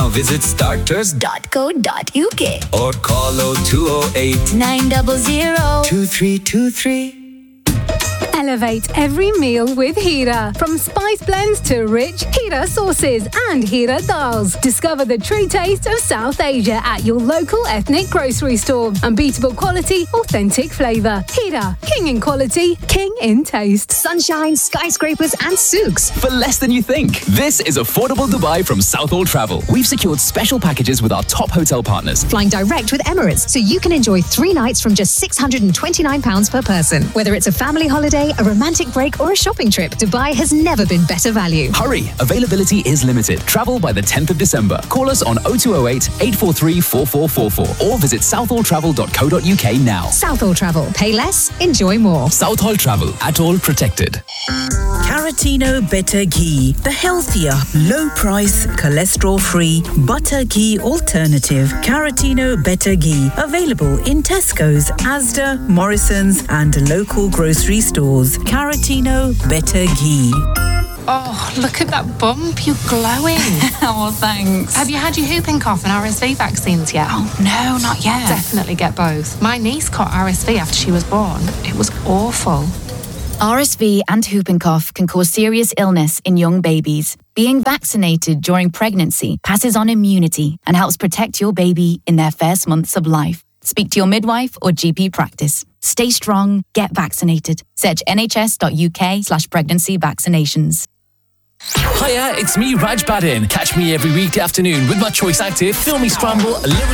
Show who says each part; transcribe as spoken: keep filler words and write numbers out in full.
Speaker 1: Now visit starters
Speaker 2: dot co dot uk
Speaker 1: or call oh two oh eight,
Speaker 2: nine hundred,
Speaker 1: two three two three.
Speaker 3: Elevate every meal with Hira. From spice blends to rich Hira sauces and Hira dals. Discover the true taste of South Asia at your local ethnic grocery store. Unbeatable quality, authentic flavour. Hira, king in quality, king in taste.
Speaker 4: Sunshine, skyscrapers and souks.
Speaker 5: For less than you think. This is Affordable Dubai from Southall Travel. We've secured special packages with our top hotel partners.
Speaker 4: Flying direct with Emirates, so you can enjoy three nights from just six hundred twenty-nine pounds per person. Whether it's a family holiday, a romantic break or a shopping trip, Dubai has never been better value.
Speaker 5: Hurry! Availability is limited. Travel by the tenth of December. Call us on oh two oh eight, eight four three, four four four four or visit southall travel dot co dot uk now.
Speaker 4: Southall Travel. Pay less, enjoy more.
Speaker 5: Southall Travel. At all protected.
Speaker 6: Caratino Better Ghee, the healthier, low-price, cholesterol-free butter ghee alternative. Caratino Better Ghee, available in Tesco's, Asda, Morrison's and local grocery stores. Caratino Better Ghee.
Speaker 7: Oh, look at that bump. You're glowing.
Speaker 8: Oh, well, thanks.
Speaker 7: Have you had your whooping cough and R S V vaccines yet?
Speaker 8: Oh, no, not yet.
Speaker 7: Definitely get both. My niece caught R S V after she was born. It was awful.
Speaker 8: R S V and whooping cough can cause serious illness in young babies. Being vaccinated during pregnancy passes on immunity and helps protect your baby in their first months of life. Speak to your midwife or G P practice. Stay strong, get vaccinated. Search nhs.uk slash pregnancy vaccinations.
Speaker 9: Hiya, it's me, Raj Badin. Catch me every weekday afternoon with my Choice Active Filmy Scramble, a lyrical